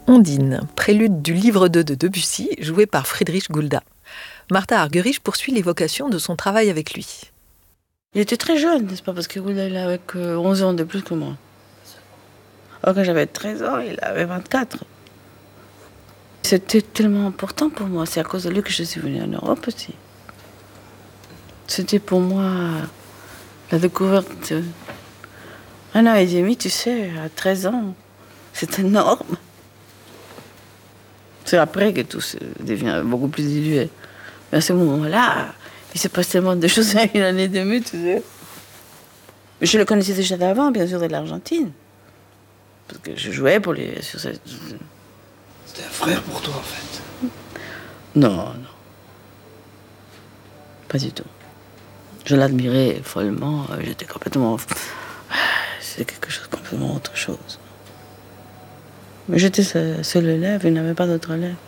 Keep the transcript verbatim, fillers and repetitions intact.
Ondine, prélude du livre deux de Debussy, joué par Friedrich Gulda. Martha Argerich poursuit l'évocation de son travail avec lui. Il était très jeune, n'est-ce pas? Parce que Gulda, il avait que onze ans de plus que moi. Alors, quand j'avais treize ans, il avait vingt-quatre. C'était tellement important pour moi. C'est à cause de lui que je suis venue en Europe aussi. C'était pour moi la découverte. Un an et demi, tu sais, à treize ans, c'est énorme. C'est après que tout se devient beaucoup plus dilué. Mais à ce moment-là, il se passe tellement de choses à une année et demie, tu sais. Je le connaissais déjà d'avant, bien sûr, de l'Argentine. Parce que je jouais pour les... Sur cette... C'était un frère pour toi, en fait. Non, non. Pas du tout. Je l'admirais follement. J'étais complètement... C'était quelque chose de complètement autre chose. Mais j'étais seul élève, il n'avait pas d'autre élève.